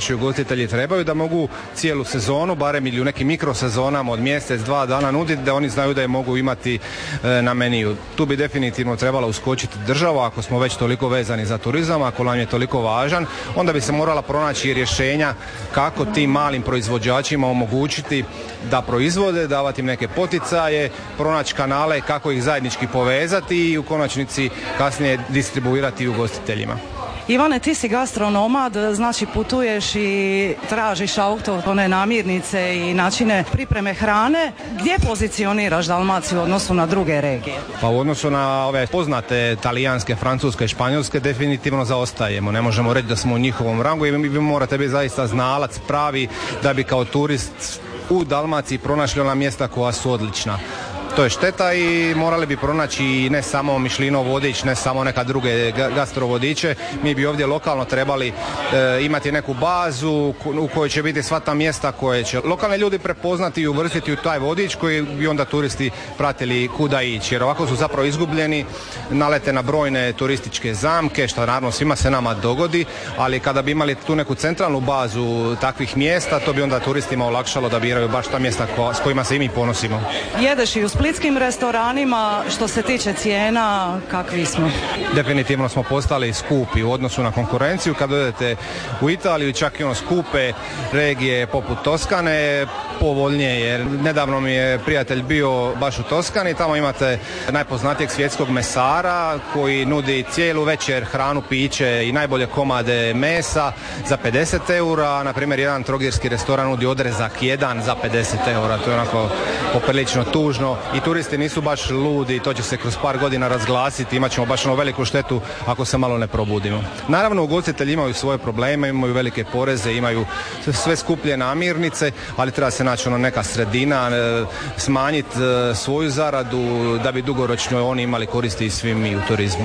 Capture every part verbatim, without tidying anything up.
naši ugostitelji trebaju, da mogu cijelu sezonu, barem ili u nekim mikrosezonama od mjesec, dva dana nuditi, da oni znaju da je mogu imati e, na meniju. Tu bi definitivno trebala uskočiti država, ako smo već toliko vezani za turizam, ako nam je toliko važan, onda bi se morala pronaći rješenja kako tim malim proizvođačima omogućiti da proizvode, davati im neke poticaje, pronaći kanale kako ih zajednički povezati i u konačnici kasnije distribuirati ugostiteljima. Ivane, ti si gastronomad, znači putuješ i tražiš autohtone namirnice i načine pripreme hrane. Gdje pozicioniraš Dalmaciju u odnosu na druge regije? Pa u odnosu na ove poznate talijanske, francuske i španjolske definitivno zaostajemo. Ne možemo reći da smo u njihovom rangu i vi morate biti zaista znalac pravi da bi kao turist u Dalmaciji pronašli ona mjesta koja su odlična. To je šteta i morali bi pronaći ne samo Mišlinov vodič, ne samo neka druge gastrovodiče. Mi bi ovdje lokalno trebali e, imati neku bazu u kojoj će biti sva ta mjesta koje će lokalni ljudi prepoznati i uvrstiti u taj vodič koji bi onda turisti pratili kuda ići. Jer ovako su zapravo izgubljeni, nalete na brojne turističke zamke, što naravno svima se nama dogodi, ali kada bi imali tu neku centralnu bazu takvih mjesta, to bi onda turistima olakšalo da biraju baš ta mjesta ko, s kojima se i mi ponosimo. Jedeš i u splitskim restoranima, što se tiče cijena, kakvi smo? Definitivno smo postali skupi u odnosu na konkurenciju. Kad odete u Italiju, čak i ono skupe regije poput Toskane, povoljnije, jer nedavno mi je prijatelj bio baš u Toskani, tamo imate najpoznatijeg svjetskog mesara koji nudi cijelu večer hranu, piće i najbolje komade mesa za pedeset eura, na primjer jedan trogirski restoran nudi odrezak jedan za pedeset eura, to je onako poprilično tužno i turisti nisu baš ludi, to će se kroz par godina razglasiti, imat ćemo baš ono veliku štetu ako se malo ne probudimo. Naravno, ugostitelji imaju svoje probleme, imaju velike poreze, imaju sve skuplje namirnice, ali treba se naći ono neka sredina, smanjiti svoju zaradu da bi dugoročno oni imali koristi i svi mi u turizmu.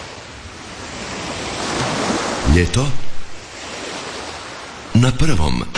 Ljeto na prvom.